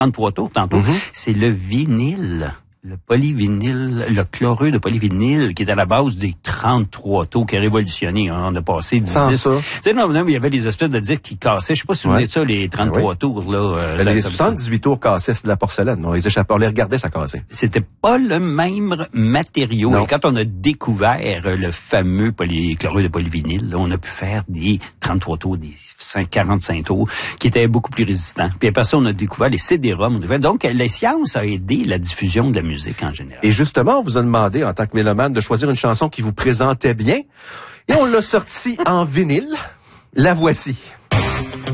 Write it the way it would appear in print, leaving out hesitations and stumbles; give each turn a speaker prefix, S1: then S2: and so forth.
S1: 33 tours tantôt, c'est le vinyle. Le polyvinyle, le chlorure de polyvinyle qui est à la base des 33 tours qui a révolutionné. On a passé du
S2: Sans
S1: disque.
S2: ça.
S1: Tu sais, non, il y avait des espèces de disques qui cassaient. Je sais pas si vous venez de ça, les 33 tours, là.
S2: Les 78 tours cassaient, c'était de la porcelaine. On les échappait, on les regardait, ça cassait.
S1: C'était pas le même matériau.
S2: Non.
S1: Et quand on a découvert le fameux chlorure de polyvinyle, là, on a pu faire des 33 tours, des 45 tours, qui étaient beaucoup plus résistants. Puis après ça, on a découvert les CD-ROM. Donc, la science a aidé la diffusion de la musique en général.
S2: Et justement, on vous a demandé, en tant que mélomane, de choisir une chanson qui vous présentait bien. Et on l'a sortie en vinyle. La voici.